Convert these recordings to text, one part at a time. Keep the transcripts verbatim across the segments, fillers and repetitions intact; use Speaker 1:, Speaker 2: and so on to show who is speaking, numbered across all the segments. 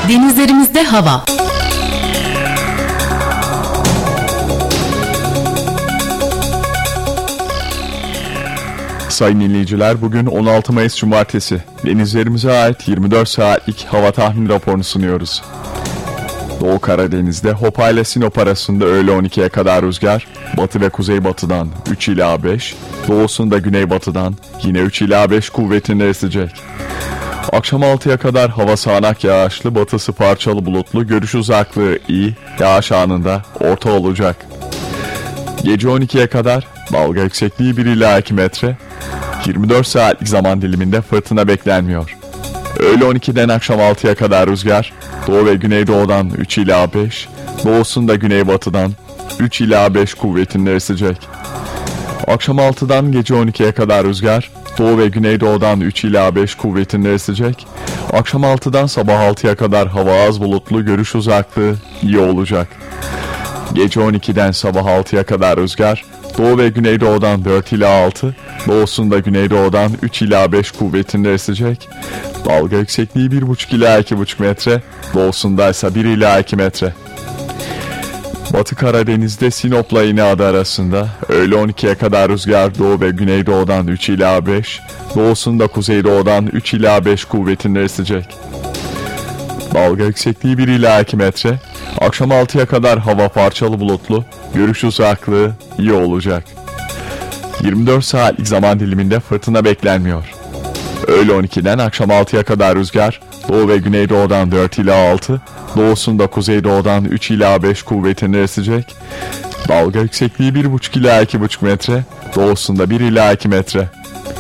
Speaker 1: Denizlerimizde hava.
Speaker 2: Sayın dinleyiciler, bugün on altı Mayıs Cumartesi. Denizlerimize ait yirmi dört saatlik hava tahmin raporunu sunuyoruz. Doğu Karadeniz'de Hopa ile Sinop arasında öğle on ikiye kadar rüzgar, batı ve kuzeybatıdan üç ila beş, doğusunda güneybatıdan yine üç ila beş kuvvetinde esecek. Akşam altıya kadar hava sağanak yağışlı, batısı parçalı bulutlu, görüş uzaklığı iyi, yağış anında orta olacak. Gece on ikiye kadar dalga yüksekliği bir ila iki metre, yirmi dört saatlik zaman diliminde fırtına beklenmiyor. Öğle on ikiden akşam altıya kadar rüzgar, doğu ve güneydoğudan üç ila beş, doğusunda güneybatıdan üç ila beş kuvvetinde esecek. Akşam altıdan gece on ikiye kadar rüzgar, doğu ve güneydoğudan üç ila beş kuvvetinde esecek. Akşam altıdan sabah altıya kadar hava az bulutlu, görüş uzaklığı iyi olacak. Gece on ikiden sabah altıya kadar rüzgar, doğu ve güneydoğudan dört ila altı, doğusunda güneydoğudan üç ila beş kuvvetinde esecek. Dalga yüksekliği bir buçuk ila iki buçuk metre, doğusunda ise bir ila iki metre. Batı Karadeniz'de Sinop'la İnegöl arasında öğle on ikiye kadar rüzgar doğu ve güneydoğudan üç ila beş, doğusunda kuzeydoğudan üç ila beş kuvvetinde esecek. Dalga yüksekliği bir ila iki metre, akşam altıya kadar hava parçalı bulutlu, görüş uzaklığı iyi olacak. yirmi dört saatlik zaman diliminde fırtına beklenmiyor. Öğle on ikiden akşam altıya kadar rüzgar, doğu ve güneydoğudan dört ila altı, doğusunda kuzeydoğudan üç ila beş kuvvetinde esecek. Dalga yüksekliği bir buçuk ila iki buçuk metre, doğusunda bir ila iki metre.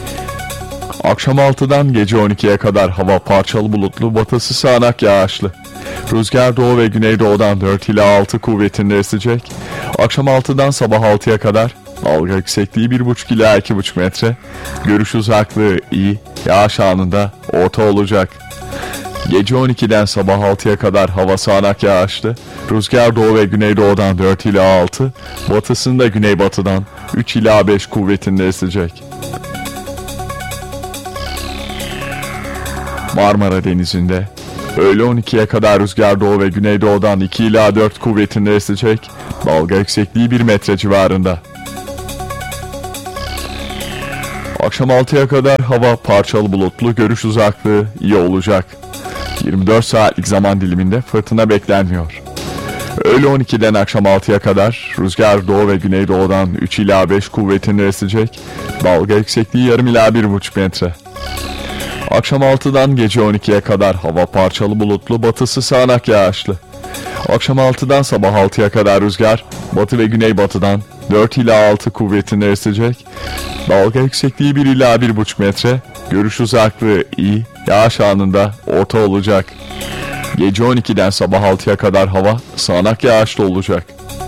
Speaker 2: Akşam altıdan gece on ikiye kadar hava parçalı bulutlu, batısı sağanak yağışlı. Rüzgar doğu ve güneydoğudan dört ila altı kuvvetinde esecek. Akşam altıdan sabah altıya kadar dalga yüksekliği bir buçuk ila iki buçuk metre, görüş uzaklığı iyi, yağış anında orta olacak. Gece on ikiden sabah altıya kadar hava sağanak yağışlı, rüzgar doğu ve güneydoğudan dört ila altı, batısında güneybatıdan üç ila beş kuvvetinde esecek. Marmara Denizi'nde öğle on ikiye kadar rüzgar doğu ve güneydoğudan iki ila dört kuvvetinde esecek, dalga yüksekliği bir metre civarında. Akşam altıya kadar hava parçalı bulutlu, görüş uzaklığı iyi olacak. yirmi dört saatlik zaman diliminde fırtına beklenmiyor. Öğle on ikiden akşam altıya kadar rüzgar doğu ve güneydoğudan üç ila beş kuvvetinde esecek, dalga yüksekliği yarım ila bir buçuk metre. Akşam altıdan gece on ikiye kadar hava parçalı bulutlu, batısı sağanak yağışlı. Akşam altıdan sabah altıya kadar rüzgar batı ve güneybatıdan dört ila altı kuvvetinde esecek. Dalga yüksekliği bir ila bir buçuk metre, görüş uzaklığı iyi, yağış anında orta olacak. Gece on ikiden sabah altıya kadar hava sağanak yağışlı olacak.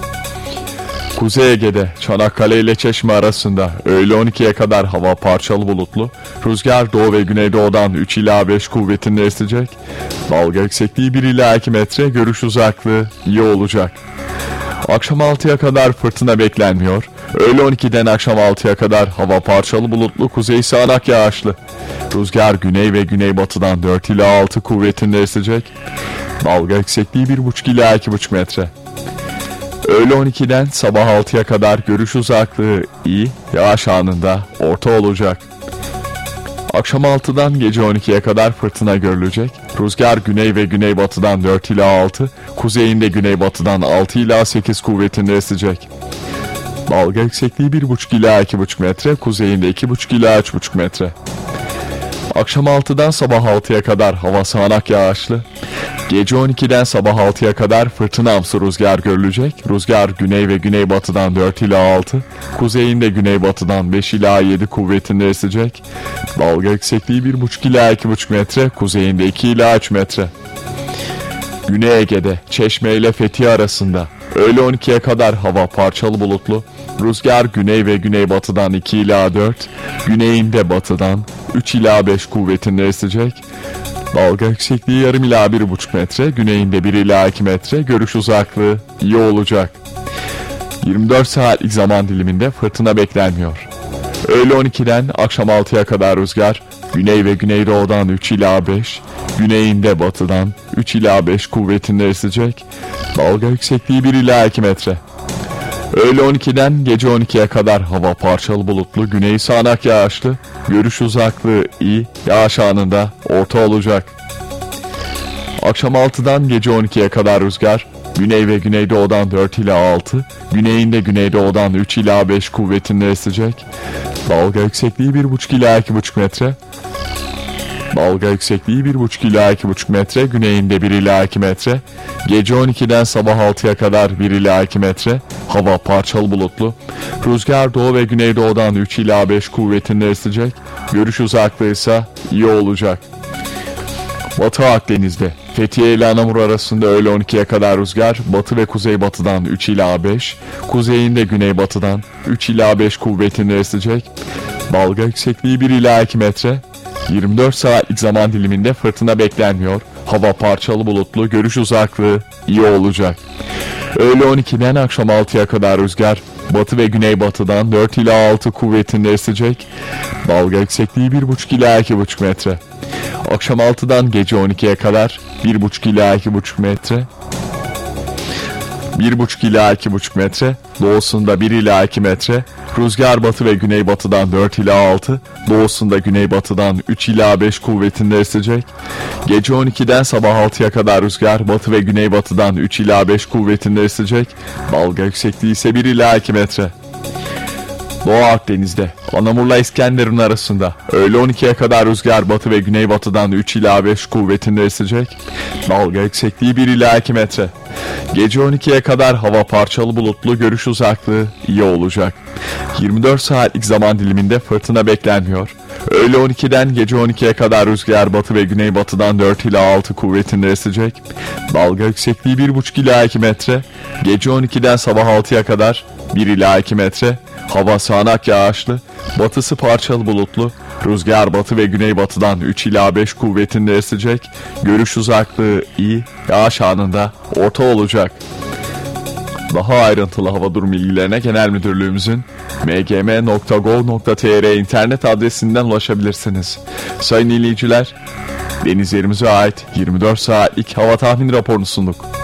Speaker 2: Kuzey Ege'de Çanakkale ile Çeşme arasında öğle on ikiye kadar hava parçalı bulutlu, rüzgar doğu ve güneydoğudan üç ila beş kuvvetinde esecek. Dalga yüksekliği bir ila iki metre, görüş uzaklığı iyi olacak. Akşam altıya kadar fırtına beklenmiyor. Öğle on ikiden akşam altıya kadar hava parçalı bulutlu, kuzey sağanak yağışlı. Rüzgar güney ve güneybatıdan dört ila altı kuvvetinde esecek. Dalga yüksekliği bir buçuk ila iki buçuk metre. Öğle on ikiden sabah altıya kadar görüş uzaklığı iyi, yağış anında orta olacak. Akşam altıdan gece on ikiye kadar fırtına görülecek. Rüzgar güney ve güneybatıdan dört ila altı, kuzeyinde güneybatıdan altı ila sekiz kuvvetinde esecek. Dalga yüksekliği bir buçuk ila iki buçuk metre, kuzeyinde iki buçuk ila üç buçuk metre. Akşam altıdan sabah altıya kadar hava sağanak yağışlı. Gece on ikiden sabah altıya kadar fırtınamsı rüzgar görülecek. Rüzgar güney ve güneybatıdan dört ila altı, kuzeyinde güneybatıdan beş ila yedi kuvvetinde esecek. Dalga yüksekliği bir buçuk ila iki buçuk metre, kuzeyinde iki ila üç metre. Güney Ege'de Çeşme ile Fethiye arasında öğle on ikiye kadar hava parçalı bulutlu. Rüzgar güney ve güneybatıdan iki ila dört, güneyinde batıdan üç ila beş kuvvetinde esecek. Dalga yüksekliği yarım ila bir buçuk metre, güneyinde bir ila iki metre, görüş uzaklığı iyi olacak. yirmi dört saatlik zaman diliminde fırtına beklenmiyor. Öğle on ikiden akşam altıya kadar rüzgar güney ve güneydoğudan üç ila beş, güneyinde batıdan üç ila beş kuvvetinde esecek. Dalga yüksekliği bir ila iki metre. Öğle on ikiden gece on ikiye kadar hava parçalı bulutlu, güney sağanak yağışlı, görüş uzaklığı iyi, yağış anında orta olacak. Akşam altıdan gece on ikiye kadar rüzgar güney ve güneydoğudan dört ila altı, güneyinde güneydoğudan üç ila beş kuvvetinde esecek. Dalga yüksekliği bir buçuk ila iki buçuk metre. Dalga yüksekliği bir buçuk ila iki buçuk metre, güneyinde bir ila iki metre. Gece on ikiden sabah altıya kadar bir ila iki metre. Hava parçalı bulutlu. Rüzgar doğu ve güneydoğudan üç ila beş kuvvetinde esecek. Görüş uzaklığı ise iyi olacak. Batı Akdeniz'de Fethiye ile Anamur arasında öğle on ikiye kadar rüzgar batı ve kuzeybatıdan üç ila beş, kuzeyinde güneybatıdan üç ila beş kuvvetinde esecek. Dalga yüksekliği bir ila iki metre. yirmi dört saatlik zaman diliminde fırtına beklenmiyor. Hava parçalı bulutlu, görüş uzaklığı iyi olacak. Öğle on ikiden akşam altıya kadar rüzgar batı ve güneybatıdan dört ila altı kuvvetinde esecek. Dalga yüksekliği bir buçuk ila iki buçuk metre. Akşam altıdan gece on ikiye kadar bir buçuk ila iki buçuk metre. bir buçuk ila iki buçuk metre, doğusunda bir ila iki metre, rüzgar batı ve güneybatıdan dört ila altı, doğusunda güneybatıdan üç ila beş kuvvetinde esecek. Gece on ikiden sabah altıya kadar rüzgar batı ve güneybatıdan üç ila beş kuvvetinde esecek. Dalga yüksekliği ise bir ila iki metre. Doğu Akdeniz'de Anamur'la İskenderun arasında öğle on ikiye kadar rüzgar batı ve güneybatıdan üç ila beş kuvvetinde esecek. Dalga yüksekliği bir ila iki metre. Gece on ikiye kadar hava parçalı bulutlu, görüş uzaklığı iyi olacak. yirmi dört saatlik zaman diliminde fırtına beklenmiyor. Öğle on ikiden gece on ikiye kadar rüzgar batı ve güneybatıdan dört ila altı kuvvetinde esecek. Dalga yüksekliği bir buçuk ila iki metre. Gece on ikiden sabah altıya kadar bir ila iki metre. Hava sağanak yağışlı, batısı parçalı bulutlu, rüzgar batı ve güneybatıdan üç ila beş kuvvetinde esecek, görüş uzaklığı iyi, yağış anında orta olacak. Daha ayrıntılı hava durumu bilgilerine Genel Müdürlüğümüzün m g m nokta gov nokta t r internet adresinden ulaşabilirsiniz. Sayın dinleyiciler, denizlerimize ait yirmi dört saatlik hava tahmini raporunu sunduk.